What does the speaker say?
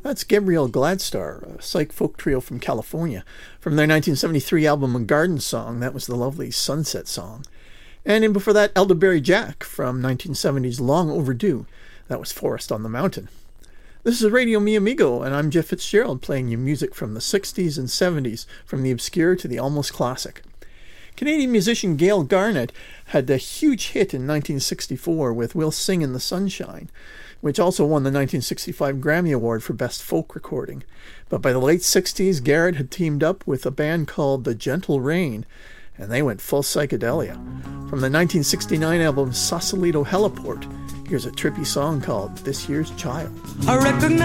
That's Gabriel Gladstar, a psych folk trio from California. From their 1973 album A Garden Song, that was the lovely Sunset Song. And in before that, Elderberry Jack from 1970's Long Overdue. That was Forest on the Mountain. This is Radio Mi Amigo, and I'm Jeff Fitzgerald playing you music from the 60s and 70s, from the obscure to the almost classic. Canadian musician Gail Garnett had a huge hit in 1964 with We'll Sing in the Sunshine, which also won the 1965 Grammy Award for Best Folk Recording. But by the late 60s, Garrett had teamed up with a band called The Gentle Rain, and they went full psychedelia. From the 1969 album Sausalito Heliport, here's a trippy song called This Year's Child. I recognize